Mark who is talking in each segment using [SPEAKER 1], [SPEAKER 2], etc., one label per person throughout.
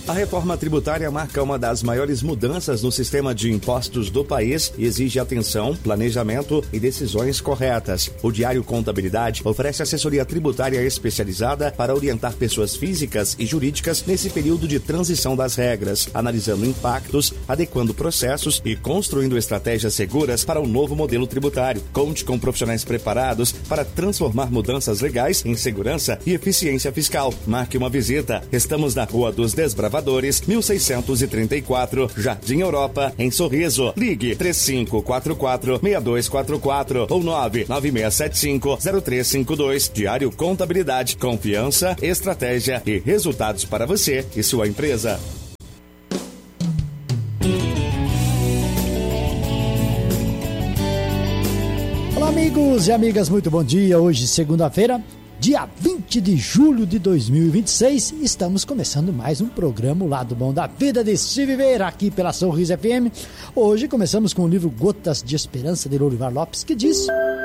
[SPEAKER 1] A reforma tributária marca uma das maiores mudanças no sistema de impostos do país e exige atenção, planejamento e decisões corretas. O Diário Contabilidade oferece assessoria tributária especializada para orientar pessoas físicas e jurídicas nesse período de transição das regras, analisando impactos, adequando processos e construindo estratégias seguras para o novo modelo tributário. Conte com profissionais preparados para transformar mudanças legais em segurança e eficiência fiscal. Marque uma visita. Estamos na Rua dos Desbravadores, 1634, Jardim Europa, em Sorriso. Ligue 3544-6244 ou 99675-0352. Diário Contabilidade. Confiança, estratégia e resultados para você e sua empresa.
[SPEAKER 2] Olá, amigos e amigas, muito bom dia. Hoje, segunda-feira, dia 20 de julho de 2026, estamos começando mais um programa O Lado Bom da Vida de Se Viver, aqui pela Sorriso FM. Hoje começamos com o livro Gotas de Esperança, de Lorivar Lopes, que diz: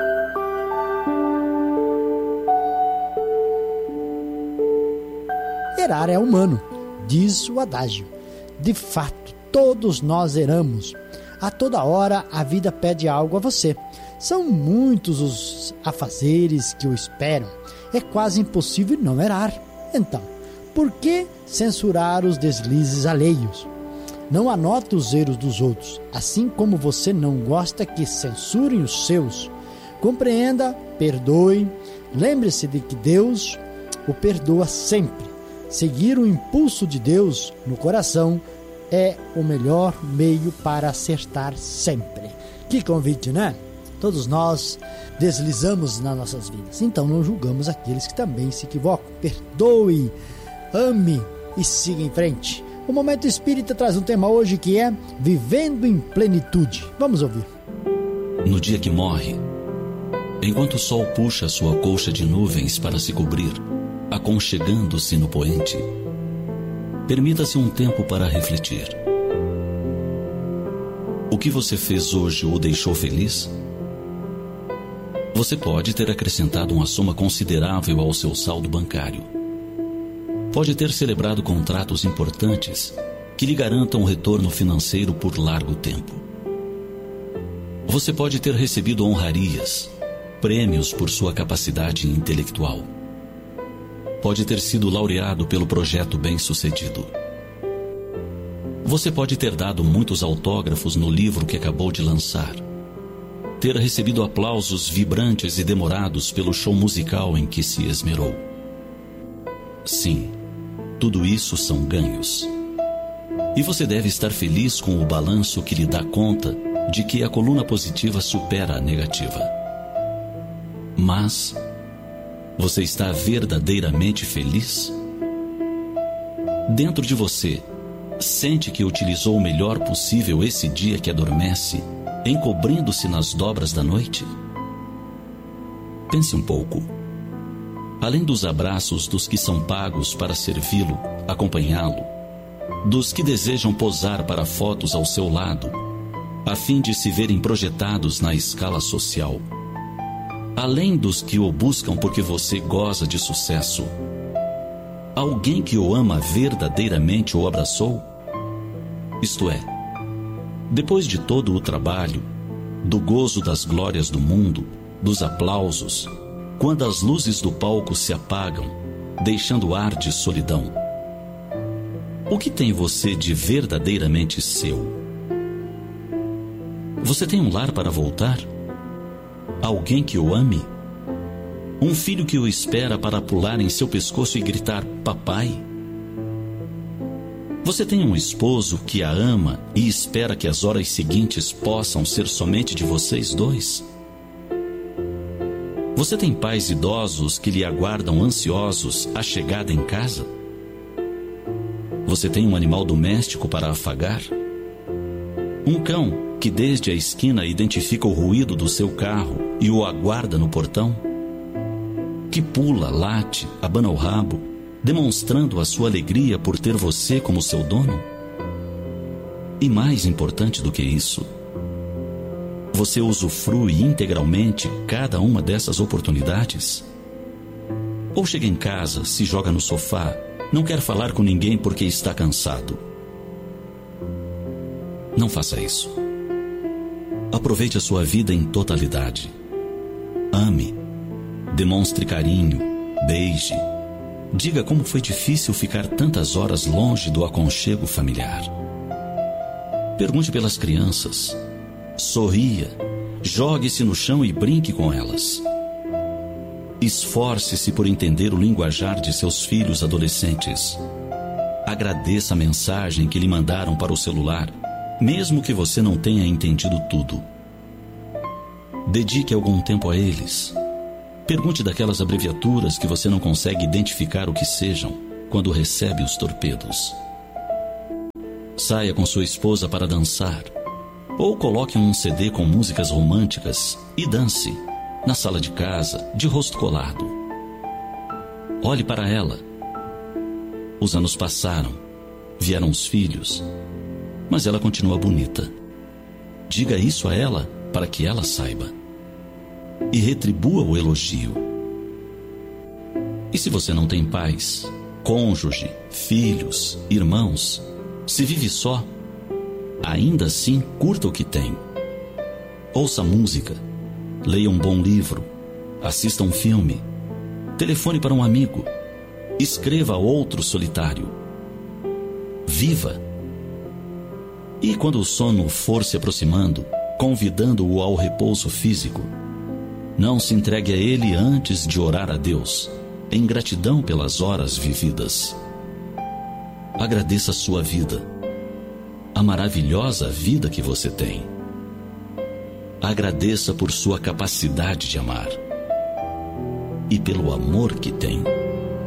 [SPEAKER 2] Errar é humano, diz o adágio. De fato, todos nós erramos. A toda hora a vida pede algo a você. São muitos os afazeres que o esperam. É quase impossível não errar. Então, por que censurar os deslizes alheios? Não anote os erros dos outros, assim como você não gosta que censurem os seus. Compreenda, perdoe, lembre-se de que Deus o perdoa sempre. Seguir o impulso de Deus no coração é o melhor meio para acertar sempre. Que convite, né? Todos nós deslizamos nas nossas vidas, então não julgamos aqueles que também se equivocam. Perdoe, ame e siga em frente. O Momento Espírita traz um tema hoje que é Vivendo em Plenitude. Vamos ouvir.
[SPEAKER 3] No dia que morre, enquanto o sol puxa sua colcha de nuvens para se cobrir, aconchegando-se no poente, permita-se um tempo para refletir. O que você fez hoje o deixou feliz? Você pode ter acrescentado uma soma considerável ao seu saldo bancário. Pode ter celebrado contratos importantes que lhe garantam um retorno financeiro por largo tempo. Você pode ter recebido honrarias, prêmios por sua capacidade intelectual. Pode ter sido laureado pelo projeto bem-sucedido. Você pode ter dado muitos autógrafos no livro que acabou de lançar. Ter recebido aplausos vibrantes e demorados pelo show musical em que se esmerou. Sim, tudo isso são ganhos. E você deve estar feliz com o balanço que lhe dá conta de que a coluna positiva supera a negativa. Mas você está verdadeiramente feliz? Dentro de você, sente que utilizou o melhor possível esse dia que adormece, encobrindo-se nas dobras da noite? Pense um pouco. Além dos abraços dos que são pagos para servi-lo, acompanhá-lo, dos que desejam posar para fotos ao seu lado, a fim de se verem projetados na escala social, além dos que o buscam porque você goza de sucesso, alguém que o ama verdadeiramente o abraçou? Isto é, depois de todo o trabalho, do gozo das glórias do mundo, dos aplausos, quando as luzes do palco se apagam, deixando ar de solidão, o que tem você de verdadeiramente seu? Você tem um lar para voltar? Alguém que o ame? Um filho que o espera para pular em seu pescoço e gritar papai? Você tem um esposo que a ama e espera que as horas seguintes possam ser somente de vocês dois? Você tem pais idosos que lhe aguardam ansiosos a chegada em casa? Você tem um animal doméstico para afagar? Um cão que desde a esquina identifica o ruído do seu carro e o aguarda no portão? Que pula, late, abana o rabo, demonstrando a sua alegria por ter você como seu dono? E mais importante do que isso, você usufrui integralmente cada uma dessas oportunidades? Ou chega em casa, se joga no sofá, Não quer falar com ninguém porque está cansado. Não faça isso. Aproveite a sua vida em totalidade. Ame. Demonstre carinho. Beije. Diga como foi difícil ficar tantas horas longe do aconchego familiar. Pergunte pelas crianças. Sorria. Jogue-se no chão e brinque com elas. Esforce-se por entender o linguajar de seus filhos adolescentes. Agradeça a mensagem que lhe mandaram para o celular, mesmo que você não tenha entendido tudo. Dedique algum tempo a eles. Pergunte daquelas abreviaturas que você não consegue identificar o que sejam quando recebe os torpedos. Saia com sua esposa para dançar. Ou coloque um CD com músicas românticas e dance, na sala de casa, de rosto colado. Olhe para ela. Os anos passaram, vieram os filhos, mas ela continua bonita. Diga isso a ela para que ela saiba. E retribua o elogio. E se você não tem pais, cônjuge, filhos, irmãos, se vive só, ainda assim curta o que tem. Ouça música, leia um bom livro, assista um filme, telefone para um amigo, escreva a outro solitário. Viva! E quando o sono for se aproximando, convidando-o ao repouso físico, não se entregue a ele antes de orar a Deus, em gratidão pelas horas vividas. Agradeça a sua vida, a maravilhosa vida que você tem. Agradeça por sua capacidade de amar e pelo amor que tem.